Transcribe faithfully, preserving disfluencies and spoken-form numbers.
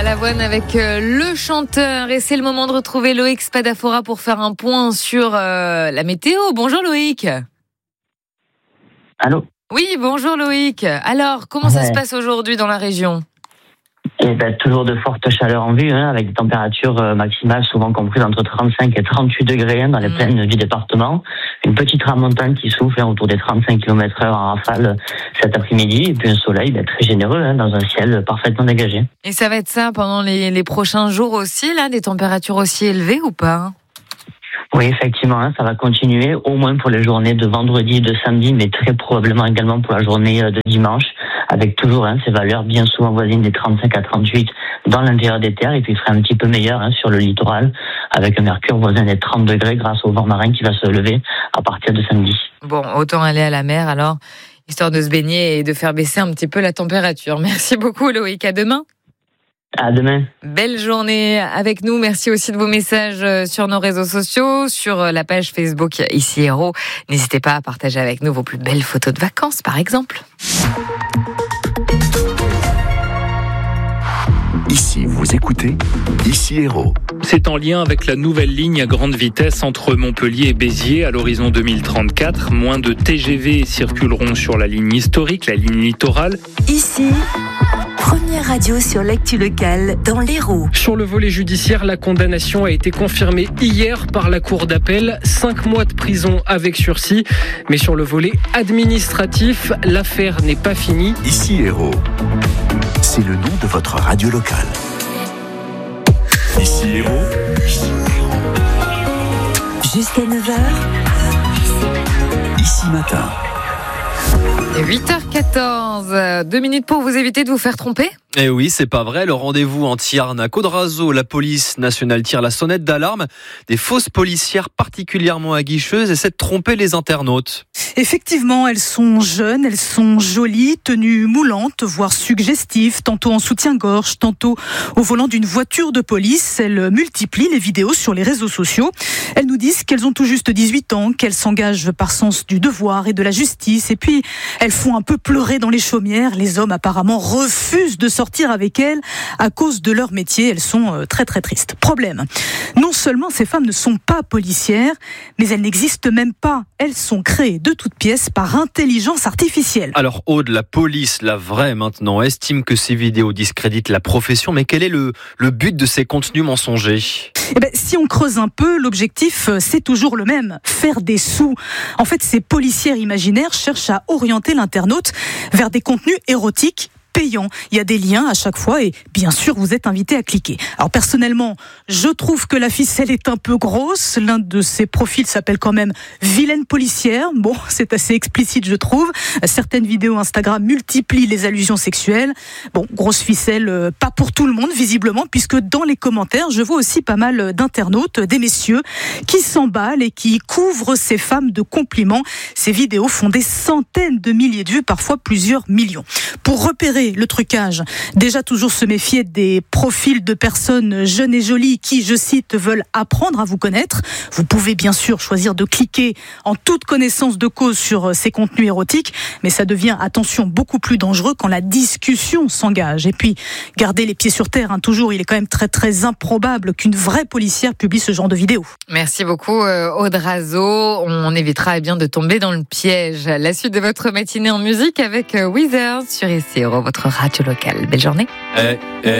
Balavoine avec euh, le chanteur. Et c'est le moment de retrouver Loïc Spadafora pour faire un point sur euh, la météo. Bonjour Loïc. Allô ? Oui, bonjour Loïc. Alors, comment ouais. ça se passe aujourd'hui dans la région ? Eh ben, toujours de fortes chaleurs en vue, hein, avec des températures euh, maximales souvent comprises entre trente-cinq et trente-huit degrés hein, dans les mmh. plaines du département. Une petite tramontane qui souffle hein, autour des trente-cinq kilomètres heure en rafale cet après-midi. Et puis un soleil ben, très généreux hein, dans un ciel parfaitement dégagé. Et ça va être ça pendant les, les prochains jours aussi, là, des températures aussi élevées ou pas ? Oui, effectivement, hein, ça va continuer, au moins pour les journées de vendredi et de samedi, mais très probablement également pour la journée de dimanche, avec toujours hein, ces valeurs bien souvent voisines des trente-cinq à trente-huit dans l'intérieur des terres, et puis il sera un petit peu meilleur hein, sur le littoral, avec un mercure voisin des trente degrés grâce au vent marin qui va se lever à partir de samedi. Bon, autant aller à la mer alors, histoire de se baigner et de faire baisser un petit peu la température. Merci beaucoup Loïc, à demain. À demain. Belle journée avec nous. Merci aussi de vos messages sur nos réseaux sociaux, sur la page Facebook Ici Héros. N'hésitez pas à partager avec nous vos plus belles photos de vacances, par exemple. Ici, vous écoutez Ici Héros. C'est en lien avec la nouvelle ligne à grande vitesse entre Montpellier et Béziers à l'horizon deux mille trente-quatre. Moins de T G V circuleront sur la ligne historique, la ligne littorale. Ici, première radio sur l'actu locale dans l'Hérault. Sur le volet judiciaire, la condamnation a été confirmée hier par la cour d'appel. Cinq mois de prison avec sursis. Mais sur le volet administratif, l'affaire n'est pas finie. Ici Héros, c'est le nom de votre radio locale. Ici Héros. Jusqu'à neuf heures. Ici Matin. huit heures quatorze, deux minutes pour vous éviter de vous faire tromper. Eh oui, c'est pas vrai. Le rendez-vous anti-arnaque au Drazo, la police nationale tire la sonnette d'alarme. Des fausses policières particulièrement aguicheuses essaient de tromper les internautes. Effectivement, elles sont jeunes, elles sont jolies, tenues moulantes, voire suggestives, tantôt en soutien-gorge, tantôt au volant d'une voiture de police. Elles multiplient les vidéos sur les réseaux sociaux. Elles nous disent qu'elles ont tout juste dix-huit ans, qu'elles s'engagent par sens du devoir et de la justice. Et puis, elles font un peu pleurer dans les chaumières. Les hommes apparemment refusent de sortir avec elles à cause de leur métier. Elles sont très très tristes. Problème, non seulement ces femmes ne sont pas policières, mais elles n'existent même pas. Elles sont créées de toutes pièces par intelligence artificielle. Alors Aude, la police, la vraie maintenant, estime que ces vidéos discréditent la profession, mais quel est le, le but de ces contenus mensongers ? Eh ben, si on creuse un peu, l'objectif, c'est toujours le même, faire des sous. En fait, ces policières imaginaires cherchent à orienter l'internaute vers des contenus érotiques payant. Il y a des liens à chaque fois et bien sûr vous êtes invité à cliquer. Alors personnellement, je trouve que la ficelle est un peu grosse. L'un de ces profils s'appelle quand même Vilaine policière. Bon, c'est assez explicite je trouve. Certaines vidéos Instagram multiplient les allusions sexuelles. Bon, grosse ficelle, euh, pas pour tout le monde visiblement, puisque dans les commentaires, je vois aussi pas mal d'internautes, des messieurs qui s'emballent et qui couvrent ces femmes de compliments. Ces vidéos font des centaines de milliers de vues, parfois plusieurs millions. Pour repérer le trucage, déjà toujours se méfier des profils de personnes jeunes et jolies qui, je cite, veulent apprendre à vous connaître. Vous pouvez bien sûr choisir de cliquer en toute connaissance de cause sur ces contenus érotiques, mais ça devient, attention, beaucoup plus dangereux quand la discussion s'engage. Et puis, gardez les pieds sur terre, hein, toujours, il est quand même très très improbable qu'une vraie policière publie ce genre de vidéo. Merci beaucoup euh, Aude Razo, on évitera eh bien de tomber dans le piège. La suite de votre matinée en musique avec euh, Wizard sur Ici Héros, votre radio locale. Belle journée. Eh, eh.